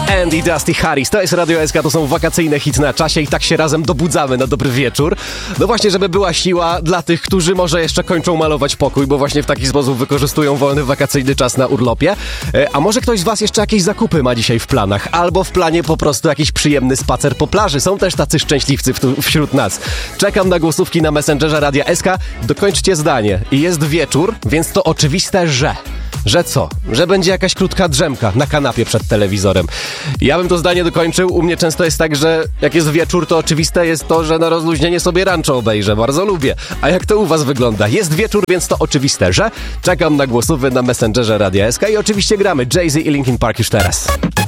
Andy, Dusty Harris. To jest Radio SK, to są wakacyjne hity na czasie i tak się razem dobudzamy na dobry wieczór. No właśnie, żeby była siła dla tych, którzy może jeszcze kończą malować pokój, bo właśnie w taki sposób wykorzystują wolny wakacyjny czas na urlopie. A może ktoś z was jeszcze jakieś zakupy ma dzisiaj w planach? Albo w planie po prostu jakiś przyjemny spacer po plaży. Są też tacy szczęśliwcy wśród nas. Czekam na głosówki na Messengerze Radia SK. Dokończcie zdanie. Jest wieczór, więc to oczywiste, że... Że co? Że będzie jakaś krótka drzemka na kanapie przed telewizorem. Ja bym to zdanie dokończył. U mnie często jest tak, że jak jest wieczór, to oczywiste jest to, że na rozluźnienie sobie Rancho obejrzę. Bardzo lubię. A jak to u was wygląda? Jest wieczór, więc to oczywiste, że... Czekam na głosowy na Messengerze Radia SK i oczywiście gramy Jay-Z i Linkin Park już teraz.